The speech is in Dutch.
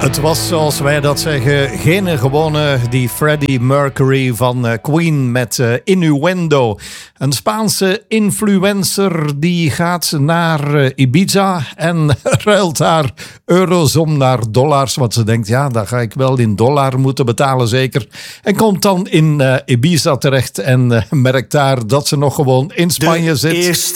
Het was, zoals wij dat zeggen, geen gewone die Freddie Mercury van Queen met Innuendo. Een Spaanse influencer die gaat naar Ibiza en ruilt haar euro's om naar dollars. Want ze denkt, ja, dan ga ik wel in dollar moeten betalen zeker. En komt dan in Ibiza terecht en merkt daar dat ze nog gewoon in Spanje zit.